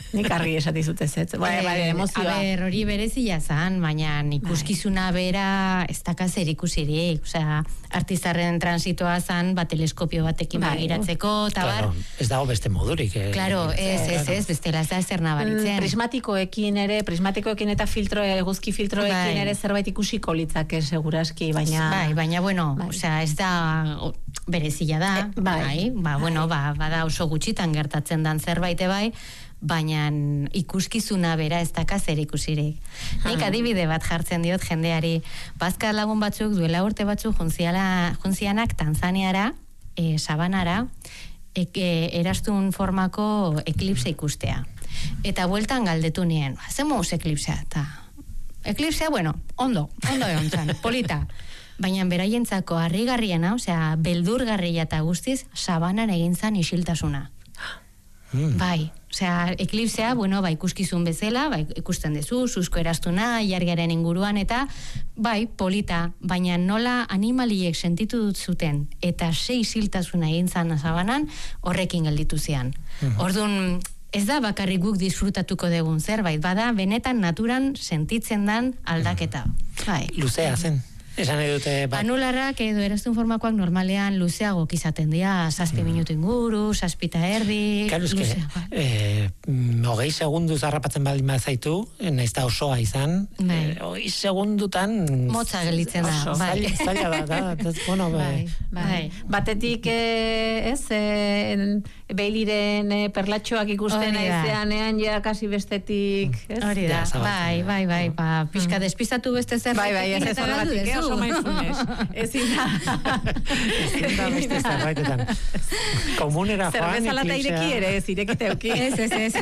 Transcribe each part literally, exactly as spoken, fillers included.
Nik argi esatizut ez ez. Bai, bai, emozioa. A ber, hori berezia zan, baina ikuskizuna bera ez daka zer ikusirik. Osea, artizarren transitoa zan, ba, teleskopio batekin begiratzeko, eta bar. Ez dago beste modurik. Eh? Claro, ez, ez, ez, bestela ez da zer nabaritzen. Prismatikoekin ere, prismatikoekin eta filtro, eguzki filtroekin ere zerbait ikusiko litzake seguraski, baina... Bai, baina, bueno, osea, ez da berezia da, bai, ba, bueno, ba, bada oso gutxitan gertatzen dan zerbait bai, baina ikuskizuna bera ez daka zer ikusirik. Nik adibide bat jartzen diot jendeari, bazka lagun batzuk duela urte batzuk juntzianak Tanzaniara, e, Sabanara, e, e, erastun formako eklipse ikustea. Eta bueltan galdetu nien, zer moz eklipsea? Eta, eklipsea, bueno, ondo, ondo egon zan, polita. Baina beraientzako harrigarriena, osea, beldurgarria eta guztiz, Sabanan egin zan isiltasuna. Mm. Bai, osea, eklipsea, bueno, bai, ikuskizun bezala, bai, ikusten dezu, zuzko erastuna, jargaren inguruan, eta, bai, polita, baina nola animaliek sentitu dut zuten, eta sei isiltasuna egin zan Sabanan, horrekin gelditu zian. Mm-hmm. Orduan, ez da bakarrik guk disfrutatuko dugun zerbait, bada, benetan naturan sentitzen dan aldaketa. Mm. Bai. Luzea zen. Esan edute... Bat... Anularrak edo erastun formakoak normalean luzeago izaten dira, zazpi mm. minutu inguru, zazpita erdi... Claro, eske, eh, hogei segundu zarrapatzen baldin bazaitu, nahiz da osoa izan, eh, hogei segundutan... Motza gelitzen da, bai. Zaila da, da, da, bueno, bai. Bai. Batetik, eh, ez, eh, beiliren eh, perlatxoak ikusten aizeanean, ja, kasi bestetik, ez? Hori da, bai, bai, bai, ba, pixka despistatu beste zer... Bai, bai, ez ez horregatik, oso mindfulness. Ezin da. Ezin da beste zerbaitetan. Komunera joan eklipsea. Zerbeza lata ireki ere, ez irekite euki. Ez, ez, ez.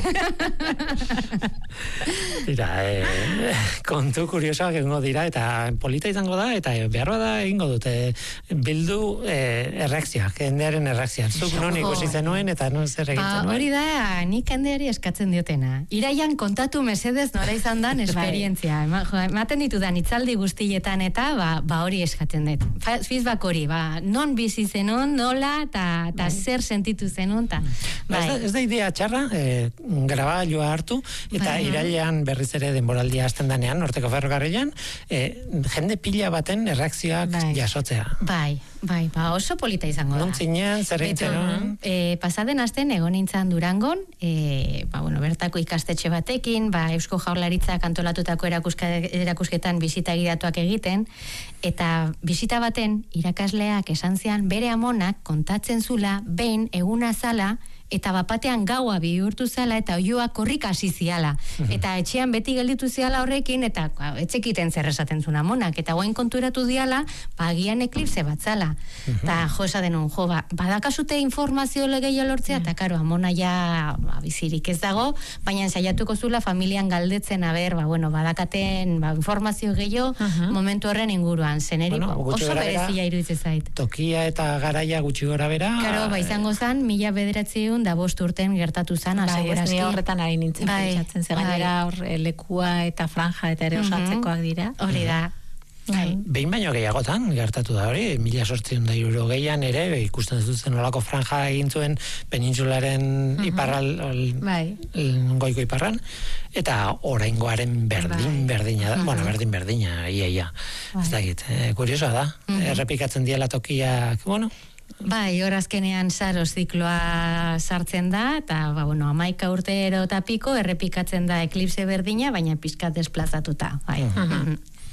Dira, eh, kontu kuriosoak egingo dira, eta polita izango da, eta behar bada egingo dute bildu eh, erreakzioak, jendearen erreakzioak. Zuk non ikusi zenuen, eta non zer egin zenuen. Hori da, nik jendeari eskatzen diotena. Iraian kontatu mesedez nora izan dan esperientzia. Ematen ditudan itzaldi guztietan eta, ba, ba hori eskatzen dut. Feedback hori, ba, non bizi zenun, nola, eta bai. Zer sentitu zenun, ta, bai. Ez, da, ez da idea txarra, eh, grabailua hartu, eta bai. Irailean berriz ere denboraldia hasten danean, Norteko ferrokarrilan, eh, jende pila baten erreakzioak bai. Jasotzea. Bai, bai, ba, oso polita izango da. Non zinean, zer egiten? Eh, pasaden asten egon nintzen Durangon, eh, ba, bueno, bertako ikastetxe batekin, ba, Eusko Jaurlaritzak antolatutako erakusketan bisita gidatuak egiten, eta bisita baten irakasleak esan zian bere amonak kontatzen zula behin eguna zala eta bapatean gaua bihurtu zala eta oioa korrika hasi ziala. Uh-huh. Eta etxean beti gelditu ziala horrekin eta etxekiten zer esaten zuen amonak eta guain konturatu diala, ba agian eklipse bat zala. Eta uh-huh. jo esaten jo, ba, badakazute informazio legea lortzea, eta uh-huh. karo, amona ja ba, bizirik ez dago, baina saiatuko zula familian galdetzen, a ber, ba, bueno, badakaten ba, informazio gehiago uh-huh. momentu horren inguruan, zeneri bueno, oso berezia iruditzen zait. Tokia eta garaia gutxi gora bera. Karo, ba, izango zan, mila bederatzi da bost urten gertatu zan, aseguraski. Bai, horretan ari nintzen bai, pentsatzen, zegainera hor lekua eta franja eta ere osatzekoak dira. Hori da. Bai. Behin baino gehiagotan gertatu da hori, mila sortziehun da hirurogeian ere, ikusten zuzen olako franja egin zuen penintsularen uh-huh. iparral, ol, bai. goiko iparran, eta oraingoaren berdin, bai. Berdina da, uh-huh. bueno, berdin berdina, ia, ia. Bai. Ez dakit, eh, kuriosoa da, uh-huh. errepikatzen diela tokiak, bueno, bai, horazkenean saros zikloa sartzen da, eta, ba, bueno, amaika urtero eta piko, errepikatzen da eklipse berdina, baina pizkat desplazatuta, bai. Uh-huh.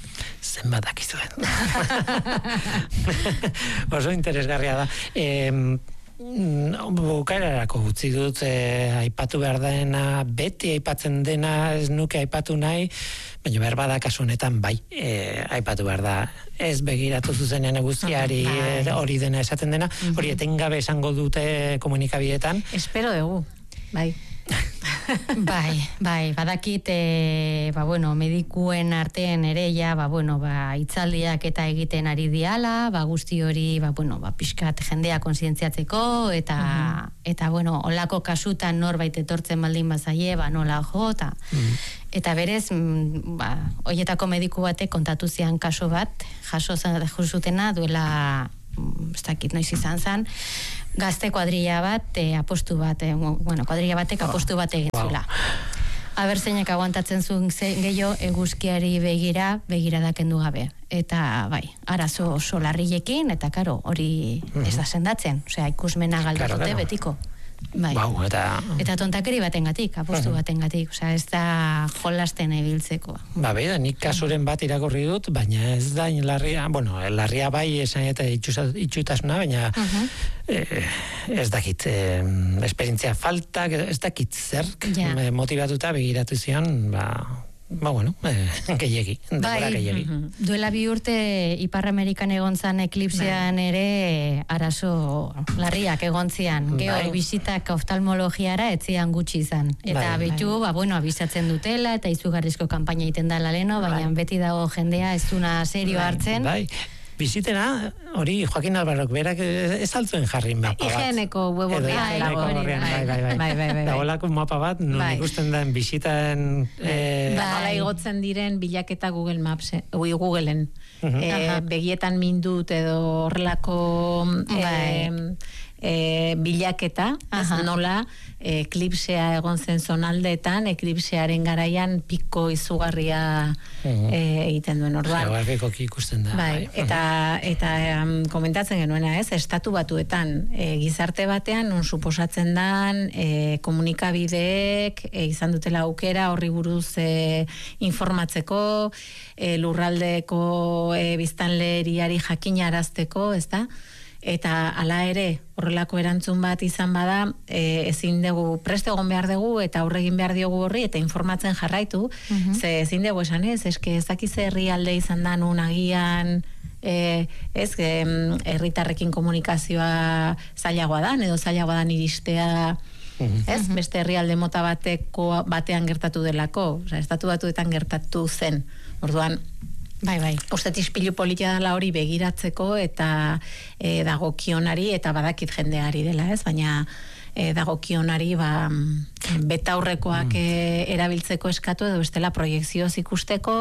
Zenbat dakizuen. Oso interesgarria da. Eh, bukaerarako utzi dut eh, aipatu behar dena, beti aipatzen dena ez nuke aipatu nahi, baina behar bada kasu honetan bai, eh, aipatu behar da ez begiratu zuzenean guztiari uh-huh. hori dena esaten dena, uh-huh. hori etengabe esango dute komunikabideetan. Espero dugu, bai. bai, bai, badakit e, ba, bueno, medikuen artean ere ja, ba, bueno, ba, itzaldiak eta egiten ari diala, ba, guzti hori, ba, bueno, ba, pixkat jendea kontzientziatzeko eta, uh-huh. eta, bueno, olako kasutan norbait etortzen baldin bazaie, ba, nola jo, eta, uh-huh. eta berez, ba, hoietako mediku batek kontatu zian kaso bat, jaso zutena duela, ez dakit noiz izan zan, gazte kuadrilla bat, e, apostu bat, e, bueno, kuadrilla batek apostu bat egin zula. Wow. Aber zeinek aguantatzen zuen gehiago eguzkiari begira, begira dakendu gabe. Eta, bai, arazo oso larriekin, eta karo, hori mm-hmm. ez da sendatzen. Osea, ikusmena galdutute claro, claro. betiko. Bai. Wow, eta... eta tontakeri batengatik, apostu uh-huh. batengatik, osea, ez da jolasten ebiltzeko. Ba, bai, nik kasuren bat irakurri dut, baina ez da larria, bueno, larria bai esan eta itxutasuna, baina uh-huh. eh, ez dakit, eh, esperientzia falta, ez dakit zerk ja. motivatuta begiratu zion, ba... Ba, bueno, eh, gehiegi, bai, gehiegi. Uh-huh. Duela bi urte Ipar Amerikan egon zan eklipsean bai. ere arazo larriak egon zian. Geo bai. Bisitak oftalmologiara etzian gutxi izan. Eta bai. betu, ba, bueno, abisatzen dutela, eta izugarrizko kanpaina egiten da leno, baina bai. beti dago jendea ez duna serio bai. hartzen. Bai. Bizitena, hori Joaquin Albarok berak ez altzuen jarri mapa bat. Higieneko web horrean. Da holako mapa bat, non ikusten den bisitaen... Hala igotzen diren bilaketa Google Maps, Googleen. Begietan mindut edo horrelako bilaketa, nola eklipsea egon zen zonaldeetan, eklipsearen garaian piko izugarria egiten duen orduan. Geografikoki ikusten da. Bai, eta eta um, komentatzen genuena, ez, estatu batuetan e, gizarte batean non suposatzen dan e, komunikabideek e, izan dutela aukera horri buruz e, informatzeko, e, lurraldeko e, biztanleriari jakinarazteko, ez da? Eta hala ere, horrelako erantzun bat izan bada, e, ezin dugu, preste egon behar dugu, eta aurregin behar diogu horri, eta informatzen jarraitu, uh-huh. ze ezin dugu esan ez, eske ez dakiz herrialde izan da nun agian, e, ez, herritarrekin komunikazioa zailagoa dan, edo zailagoa dan iristea, uh-huh. ez, beste herrialde mota bateko batean gertatu delako, osea, estatu batuetan gertatu zen, orduan, Bai, bai. Ustet ispilu politia dela hori begiratzeko eta e, dagokionari eta badakit jendeari dela, ez? Baina e, dagokionari ba, betaurrekoak mm. e, erabiltzeko eskatu edo bestela proiekzioz ikusteko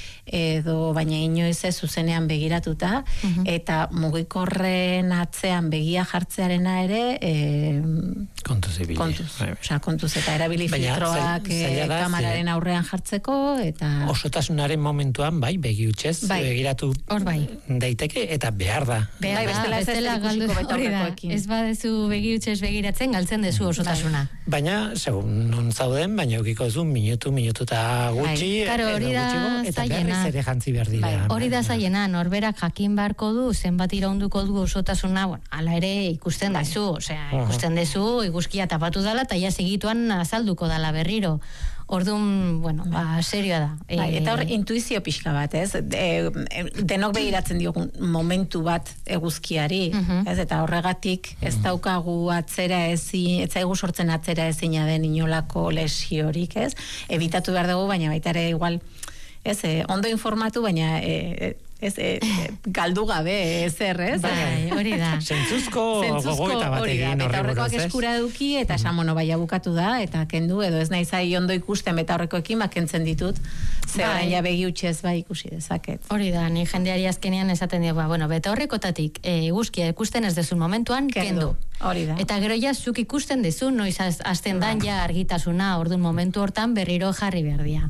edo baina inoiz ez zuzenean begiratuta uh-huh. eta mugikorren atzean begia jartzearena ere e, kontuz ibili. Kontuz, osea, kontuz eta erabili filtroak e, kamararen aurrean jartzeko eta... Osotasunaren momentuan, bai, begi utxez, bai. begiratu bai. daiteke eta behar da. Behar da, bestela, bestela galdu hori da. Ez badezu begi utxez begiratzen, galtzen dezu osotasuna. Baina, segun, non zauden, baina eukiko zu minutu, minutu eta gutxi, bai. Hori da zailena. Ere jantzi behar dira. Bai, hori da zaiena, norberak jakin barko du, zenbat iraunduko du osotasuna, bueno, ala ere ikusten bai. dezu, osea, ikusten dezu, iguzkia tapatu dala, eta ja segituan azalduko dala berriro. Orduan, bueno, ba, serioa da. Bai, eta hor, intuizio pixka bat, ez? De, denok begiratzen diogun momentu bat eguzkiari, uh-huh. ez? Eta horregatik ez daukagu atzera ezin, ez zaigu sortzen atzera ezina den inolako lesiorik, ez? Ebitatu behar dugu, baina baita ere igual, ez, eh, ondo informatu, baina eh, ez, eh, galdu gabe, ez errez. Bai, hori da. Zentzuzko gogoeta bat egin horri buruz, ez? Eta horrekoak eskura eduki, eta esan, bueno, baina bukatu da, eta kendu, edo ez nahi zai ondo ikusten, eta horrekoekin bakentzen ditut, ze orain ja begi utxez bai ikusi dezaket. Hori da, ni jendeari azkenean esaten dio, ba, bueno, beta horrekotatik, eguzkia ikusten ez dezun momentuan, kendu. Hori da. Eta gero ja, zuk ikusten dezu, noiz azten dan ja argitasuna, orduan momentu hortan berriro jarri behar dia.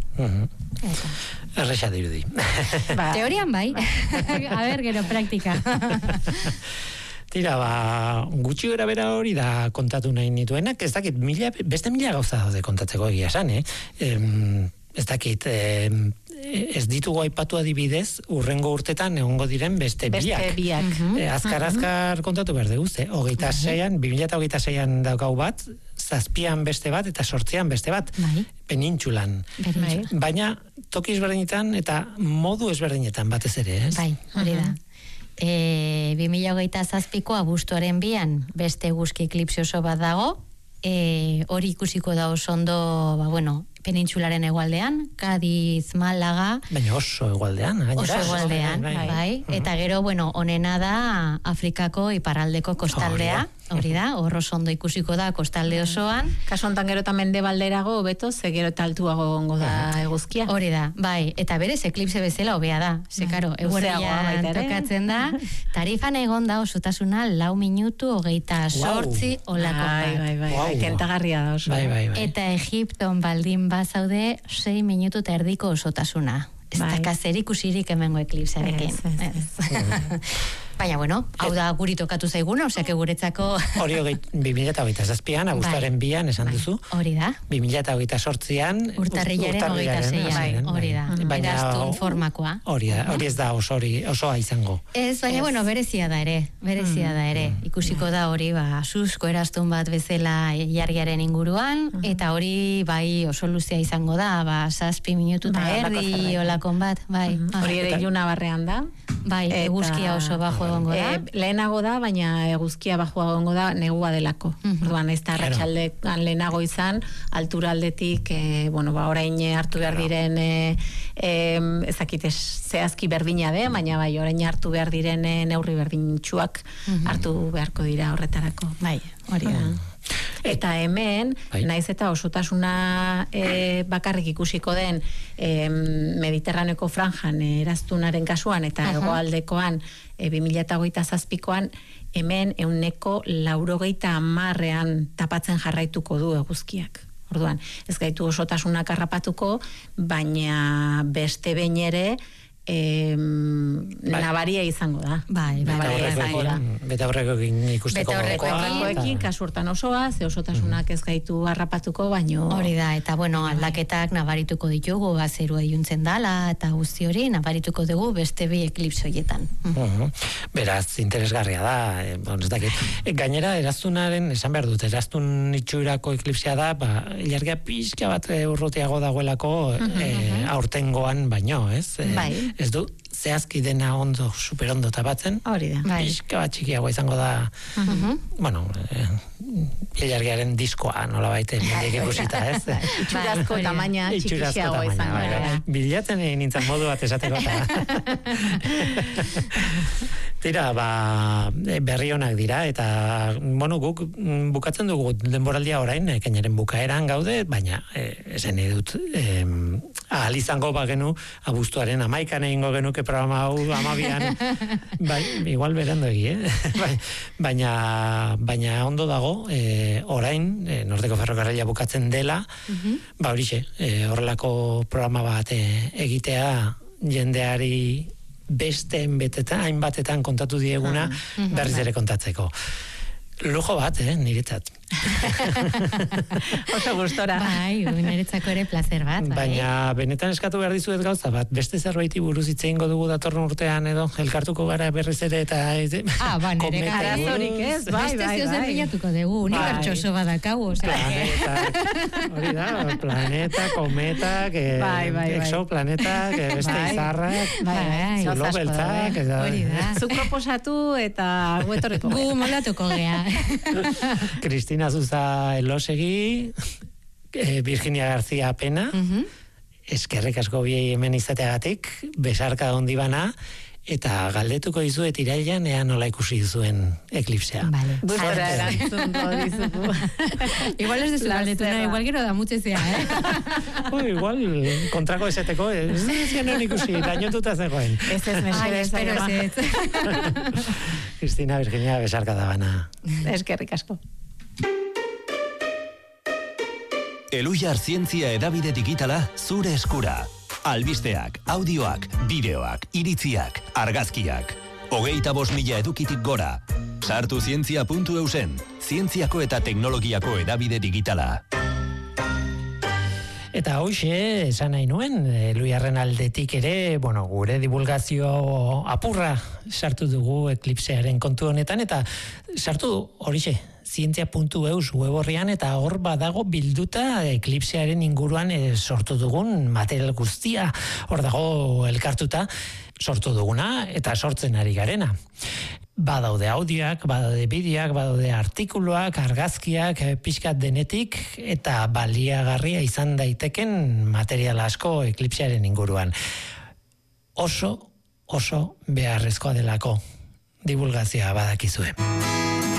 Erresa dirudi. Ba. Teorian bai. A ber, gero praktika. Tira, ba, gutxi gara bera hori da kontatu nahi nituenak, ez dakit, mila, beste mila gauza daude kontatzeko egia esan, eh? Em, ez dakit, em, ez ditugu aipatu adibidez, urrengo urtetan egongo diren beste biak. Beste biak. Uh-huh. Eh, azkar, azkar uh-huh. kontatu behar dugu, ze, hogeita uh-huh. zeian, bi mila eta hogeita zeian daukau bat, zazpian beste bat, eta sortzean beste bat, bai. penintxulan. Bai. Baina, toki ezberdinetan eta modu ezberdinetan batez ere, ez? Bai, hori da. E, bi mila hogeita zazpiko abuztuaren bian beste eguzki eklipse oso bat dago, e, hori ikusiko da oso ondo, ba, bueno, penintxularen egualdean, Kadiz, Malaga... Baina oso egualdean, gainera. Oso egualdean, bai. bai. bai. Uh-huh. Eta gero, bueno, onena da Afrikako iparraldeko kostaldea, hori da, hor oso ondo ikusiko da kostalde osoan. Kaso hontan gero eta mendebalderago beto, ze gero eta altuago gongo da eguzkia. Hori da, bai, eta berez eklipse bezala hobea da. Ze karo, eguerdian tokatzen da, tarifan egon da osotasuna lau minutu hogeita sortzi olako bat. Bai, bai, bai, kentagarria da oso. Bai, bai, bai. Eta Egipton baldin bazaude sei minutu eta erdiko osotasuna. Ez da kazer ikusirik hemengo eklipsearekin. Baina, bueno, hau da guri tokatu zaiguna, osea, que guretzako... Hori bi mila hogeita zazpian, abuztuaren bian, esan duzu. Hori da. bi mila hogeita sortzian... Urtarrilaren hogeita zeian, hori da. Eraztun formakoa. Hori da, hori ez da osoa izango. Ez, baina, bueno, berezia da ere, berezia da ere. Ikusiko da hori, ba, susko eraztun bat bezala jargiaren inguruan, eta hori, bai, oso luzea izango da, ba, zazpi minutu eta erdi olakon bat, bai. Hori ere iluna barrean da. Bai, eguzkia oso bajo egongo da. Lehenago da, baina eguzkia bajo egongo da negua delako. Orduan, ez da arratsaldean lehenago izan, altura aldetik, bueno, ba, orain hartu behar diren, ezakit zehazki berdina de, baina bai, orain hartu behar diren neurri berdintxuak hartu beharko dira horretarako. Bai, hori da. Eta hemen, naiz eta osotasuna bakarrik ikusiko den Mediterraneko franjan eraztunaren kasuan eta hegoaldekoan bi mila hogeita zazpikoan, hemen ehuneko laurogeita hamarrean tapatzen jarraituko du eguzkiak. Orduan, ez gaitu osotasunak harrapatuko, baina beste behin ere Eh, nabaria izango da. Bai, nabaria izango da. Beta horrekoekin ikusteko horrekoekin kasu hortan osoa, ze osotasunak ez gaitu harrapatuko, baino hori da, eta bueno, aldaketak nabarituko ditugu, zerua iluntzen dala, eta guzti hori nabarituko dugu beste bi eklipse horietan. Beraz, interesgarria da, ez dakit. Gainera, eraztunaren, esan behar dut, eraztun itxurako eklipsea da, ba, ilargia pixka bat urrutiago dagoelako aurtengoan baino, ez? Bai. Ez du, zehazki dena ondo, super ondo tapatzen. Hori da. Pixka bat txikiago izango da, bueno, ilargiaren diskoa, nola baite, mendik ikusita, ez? Itxurazko tamaina txikiago izango da. Bilatzen egin nintzen modu bat esateko eta... Tira, ba, berri honak dira, eta, bueno, guk bukatzen dugu denboraldia orain, ekainaren bukaeran gaude, baina, esan edut, ahal izango bagenu, abuztuaren amaikan egingo genuke programa hau amabian, bai, igual berando egi, eh? baina, baina ondo dago, orain, Nordeko Ferrokarrila bukatzen dela, ba horixe, horrelako programa bat egitea jendeari besten betetan, hainbatetan kontatu dieguna, berriz ere kontatzeko. Lujo bat, eh, niretzat. Oso gustora. Bai, niretzako ere placer bat. Bai. Baina benetan eskatu behar dizuet gauza bat, beste zerbaiti buruz hitz egingo dugu datorren urtean edo, elkartuko gara berriz ere eta... Ah, ba, nire arazorik ez, bai, bai, bai. Beste bilatuko dugu, unibertso oso badakau, osea. Planeta, hori da, planeta, kometak, exoplanetak, beste izarrak, zulo beltzak, hori da. Zuk proposatu eta guetorreko. Gu molatuko gea. Cristina Zuza Elosegi, eh, Virginia García Pena, uh-huh. Eskerrik asko biei hemen izateagatik, besarka ondi bana, eta galdetuko dizuet irailean ea nola ikusi zuen eklipsea. Vale. Gustora erantzungo dizugu. Igual ez dezu galdetuna, igual gero da mutxezea, eh? Oh, igual kontrako eseteko, ez genuen ikusi, dañotuta zegoen. Ez ez mesede, espero ez. Cristina, Virginia, besarka da bana. Eskerrik asko. Eluyar Zientzia Hedabide Digitala zure eskura. Albisteak, audioak, bideoak, iritziak, argazkiak. Hogeita bost mila edukitik gora. Sartu zientzia puntu eusen, zientziako eta teknologiako hedabide digitala. Eta hoxe, esan nahi nuen, Eluyarren aldetik ere, bueno, gure divulgazio apurra sartu dugu eklipsearen kontu honetan, eta sartu horixe, zientzia puntu eus web horrian, eta hor badago bilduta eklipsearen inguruan e, sortu dugun material guztia, hor dago elkartuta sortu duguna eta sortzen ari garena. Badaude audioak, badaude bideoak, badaude artikuluak, argazkiak, pixkat denetik, eta baliagarria izan daiteken material asko eklipsearen inguruan. Oso, oso beharrezkoa delako divulgazioa badakizue.